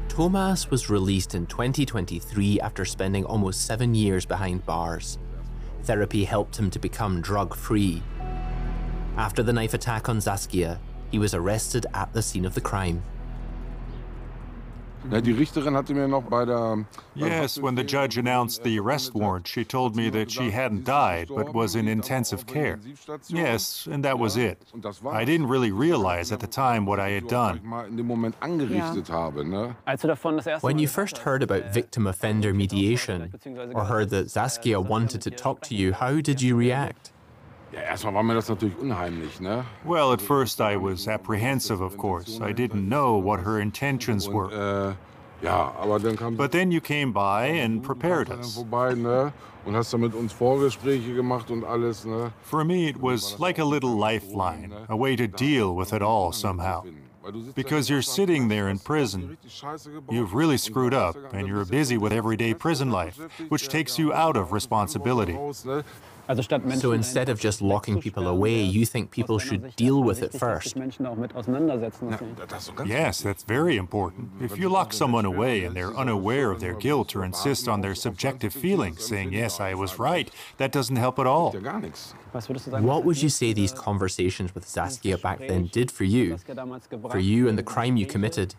Thomas was released in 2023 after spending almost 7 years behind bars. Therapy helped him to become drug-free. After the knife attack on Saskia, he was arrested at the scene of the crime. Yes, when the judge announced the arrest warrant, she told me that she hadn't died, but was in intensive care. Yes, and that was it. I didn't really realize at the time what I had done. When you first heard about victim-offender mediation, or heard that Saskia wanted to talk to you, how did you react? Well, at first I was apprehensive, of course. I didn't know what her intentions were. But then you came by and prepared us. For me, it was like a little lifeline, a way to deal with it all somehow. Because you're sitting there in prison, you've really screwed up, and you're busy with everyday prison life, which takes you out of responsibility. So instead of just locking people away, you think people should deal with it first? Yes, that's very important. If you lock someone away and they're unaware of their guilt or insist on their subjective feelings, saying, yes, I was right, that doesn't help at all. What would you say these conversations with Saskia back then did for you and the crime you committed?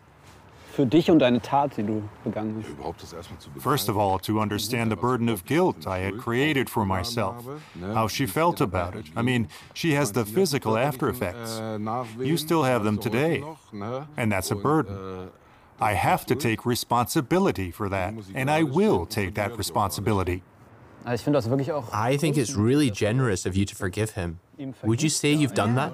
First of all, to understand the burden of guilt I had created for myself, how she felt about it. I mean, she has the physical after effects. You still have them today, and that's a burden. I have to take responsibility for that, and I will take that responsibility. I think it's really generous of you to forgive him. Would you say you've done that?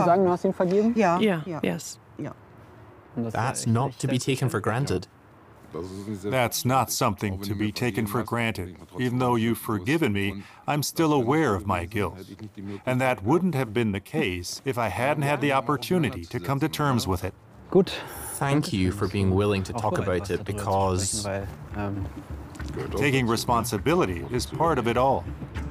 Yes. That's not to be taken for granted. That's not something to be taken for granted. Even though you've forgiven me, I'm still aware of my guilt. And that wouldn't have been the case if I hadn't had the opportunity to come to terms with it. Thank you for being willing to talk about it, because taking responsibility is part of it all.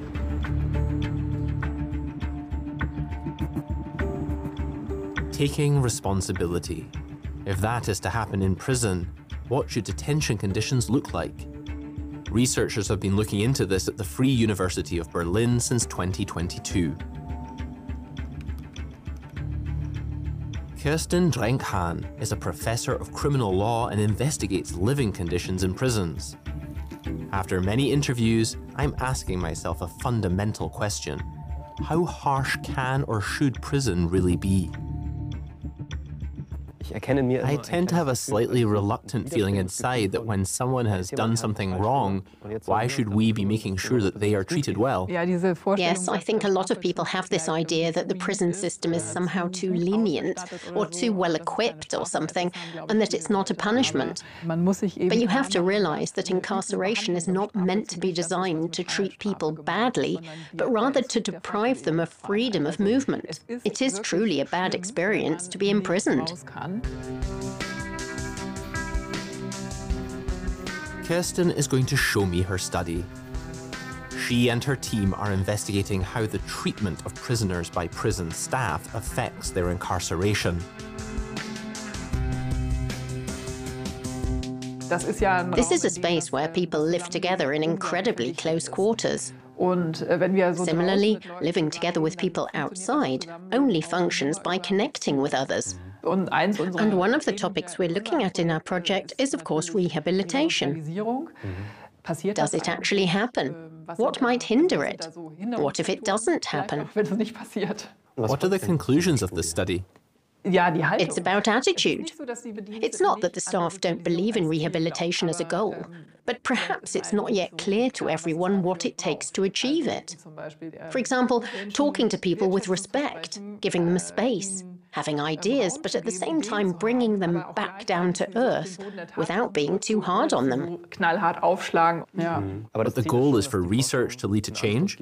Taking responsibility. If that is to happen in prison, what should detention conditions look like? Researchers have been looking into this at the Free University of Berlin since 2022. Kirsten Drenk-Hahn is a professor of criminal law and investigates living conditions in prisons. After many interviews, I'm asking myself a fundamental question. How harsh can or should prison really be? I tend to have a slightly reluctant feeling inside that when someone has done something wrong, why should we be making sure that they are treated well? Yes, I think a lot of people have this idea that the prison system is somehow too lenient or too well equipped or something, and that it's not a punishment. But you have to realize that incarceration is not meant to be designed to treat people badly, but rather to deprive them of freedom of movement. It is truly a bad experience to be imprisoned. Kirsten is going to show me her study. She and her team are investigating how the treatment of prisoners by prison staff affects their incarceration. This is a space where people live together in incredibly close quarters. Similarly, living together with people outside only functions by connecting with others. And one of the topics we're looking at in our project is, of course, rehabilitation. Does it actually happen? What might hinder it? What if it doesn't happen? What are the conclusions of the study? It's about attitude. It's not that the staff don't believe in rehabilitation as a goal, but perhaps it's not yet clear to everyone what it takes to achieve it. For example, talking to people with respect, giving them a space, having ideas, but at the same time bringing them back down to earth without being too hard on them. But the goal is for research to lead to change?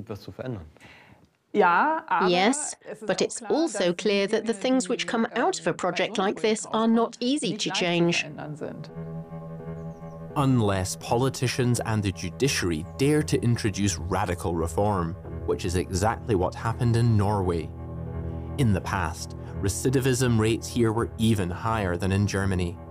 Yes, but it's also clear that the things which come out of a project like this are not easy to change. Unless politicians and the judiciary dare to introduce radical reform, which is exactly what happened in Norway. In the past, recidivism rates here were even higher than in Germany.